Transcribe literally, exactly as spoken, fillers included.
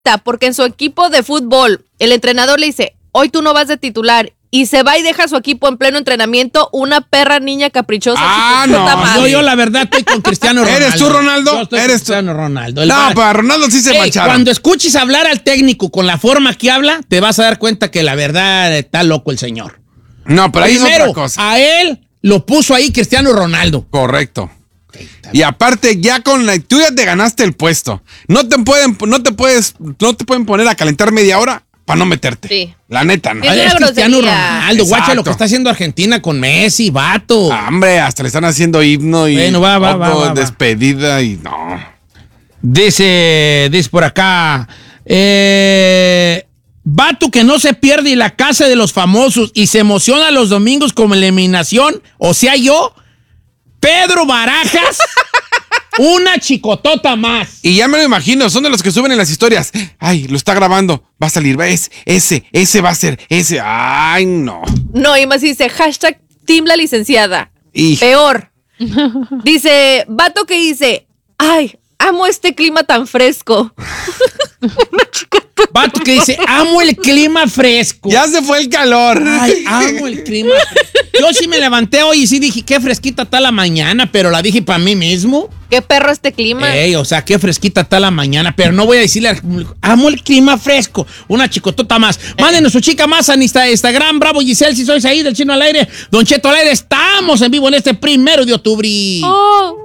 porque en su equipo de fútbol el entrenador le dice, hoy tú no vas de titular, y se va y deja a su equipo en pleno entrenamiento, una perra niña caprichosa. Ah, no, yo, yo la verdad estoy con Cristiano Ronaldo. ¿Eres tú, Ronaldo? Yo estoy ¿Eres con Cristiano Ronaldo. El no, bar... para Ronaldo sí se Ey, mancharon. Cuando escuches hablar al técnico con la forma que habla, te vas a dar cuenta que la verdad está loco el señor. No, pero ahí es Primero, otra cosa. a él lo puso ahí Cristiano Ronaldo. Correcto. Y aparte, ya con la... Tú ya te ganaste el puesto. No te pueden, no te puedes, no te pueden poner a calentar media hora para no meterte. Sí. La neta, ¿no? Es Es una Cristiano grosería. Ronaldo, guacha Exacto. lo que está haciendo Argentina con Messi, vato. Ah, hombre, hasta le están haciendo himno y Bueno, va, va, todo, va, va, va. despedida y no. Dice, dice por acá, eh, vato que no se pierde la casa de los famosos y se emociona los domingos como eliminación, o sea yo, Pedro Barajas, una chicotota más. Y ya me lo imagino, son de los que suben en las historias. Ay, lo está grabando, va a salir, va, es, ese, ese va a ser, ese. Ay, no. No, y más dice, hashtag Team la licenciada. Y... Peor. Dice, vato que dice, ay, amo este clima tan fresco. Vato que dice, amo el clima fresco. Ya se fue el calor. Ay, amo el clima fresco. Yo sí me levanté hoy y sí dije, qué fresquita está la mañana, pero la dije para mí mismo. Qué perro este clima. Ey, o sea, qué fresquita está la mañana, pero no voy a decirle al público, amo el clima fresco, una chicotota más. Mándenos su chica más a Insta- Instagram, Bravo Giselle, si sois ahí del Chino al Aire, Don Cheto al Aire, estamos en vivo en este primero de octubre. Oh.